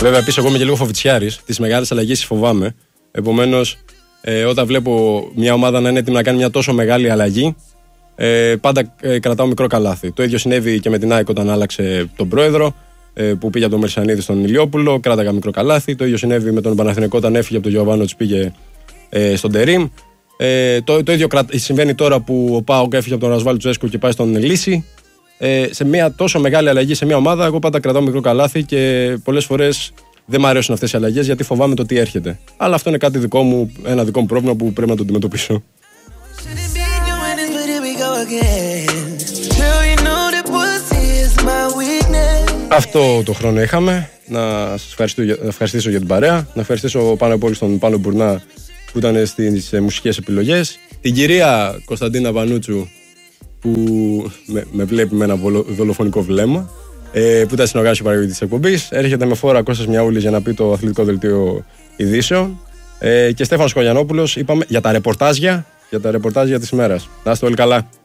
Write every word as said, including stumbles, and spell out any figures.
Βέβαια, επίσης, εγώ είμαι και λίγο φοβητσιάρης. Τις μεγάλες αλλαγές τις φοβάμαι. Επομένως, ε, όταν βλέπω μια ομάδα να είναι έτοιμη να κάνει μια τόσο μεγάλη αλλαγή, ε, πάντα ε, κρατάω μικρό καλάθι. Το ίδιο συνέβη και με την ΑΕΚ όταν άλλαξε τον πρόεδρο, ε, που πήγε από τον Μερσανίδη στον Ηλιόπουλο, κράταγα μικρό καλάθι. Το ίδιο συνέβη με τον Παναθηναϊκό όταν έφυγε από τον Γιωβάνοβιτς, πήγε ε, στον Τερίμ. Ε, το, το ίδιο συμβαίνει τώρα που ο ΠΑΟΚ έφυγε από τον Ρασβάλ Τσέσκου και πάει στον Λύση. Ε, σε μια τόσο μεγάλη αλλαγή σε μια ομάδα, εγώ πάντα κρατάω μικρό καλάθι και πολλές φορές δεν μου αρέσουν αυτές οι αλλαγές γιατί φοβάμαι το τι έρχεται. Αλλά αυτό είναι κάτι δικό μου, ένα δικό μου πρόβλημα που πρέπει να το αντιμετωπίσω. Αυτό το χρόνο είχαμε. Να σας ευχαριστήσω για την παρέα. Να ευχαριστήσω πάνω απ' όλους τον Πάνο Μπουρνά που ήταν στις μουσικές επιλογές. Την κυρία Κωνσταντίνα Βανούτσου που με, με βλέπει με ένα βολο, δολοφονικό βλέμμα, ε, που ήταν στην οργάνωση παραγωγή της εκπομπής. Έρχεται με φόρα Κώστας Μιαούλης για να πει το αθλητικό δελτίο ειδήσεων. Ε, και Στέφανος Κογιανόπουλος, είπαμε για τα ρεπορτάζια, για τα ρεπορτάζια της ημέρας. Να είστε όλοι καλά.